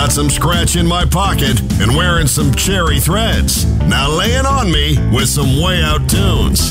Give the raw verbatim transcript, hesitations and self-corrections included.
got some scratch in my pocket and wearing some cherry threads. Now lay it on me with some Way Out tunes.